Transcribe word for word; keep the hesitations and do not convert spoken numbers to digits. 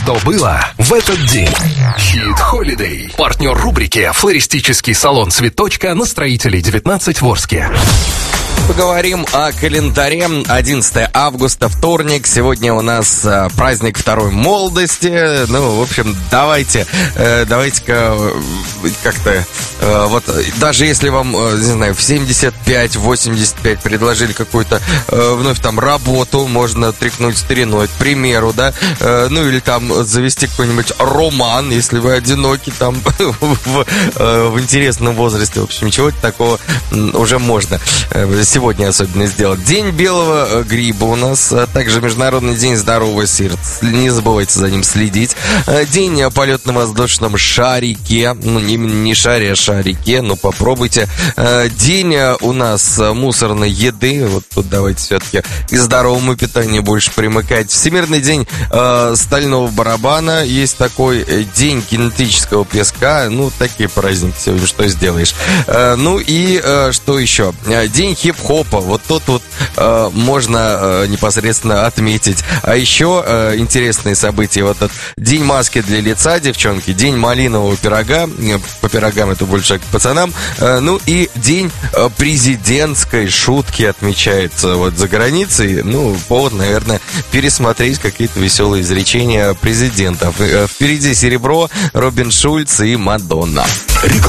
что было в этот день. Хит Холидей. Партнер рубрики «Флористический салон Цветочка» на Строителей девятнадцать в Орске. Поговорим о календаре. одиннадцатое августа, вторник. Сегодня у нас э, праздник второй молодости. Ну, в общем, давайте, э, давайте-ка как-то, э, вот, даже если вам, э, не знаю, в семьдесят пять восемьдесят пять предложили какую-то э, вновь там работу, можно тряхнуть стариной, к примеру, да, э, ну, или там завести какой-нибудь роман, если вы одиноки там в, э, в интересном возрасте. В общем, чего-то такого уже можно сегодня особенно сделать. День белого гриба у нас, а также Международный день здорового сердца. Не забывайте за ним следить. День о полетно-воздушном шарике. Ну, не, не шаре, а шарике, но попробуйте. День у нас мусорной еды. Вот тут давайте все-таки к здоровому питанию больше примыкать. Всемирный день э, стального барабана. Есть такой день кинетического песка. Ну, такие праздники сегодня, что сделаешь. Э, ну и э, что еще? День хип-хопа. Вот тут вот э, можно э, непосредственно отметить. А еще э, интересные события. Вот этот день маски для лица, девчонки. День малинового пирога. По пирогам это больше к пацанам. Э, ну и день э, президентской шутки отмечается вот за границей. Ну, повод, наверное, пересмотреть какие-то веселые изречения президентов. Э, впереди серебро, Робин Шульц и Мадонна.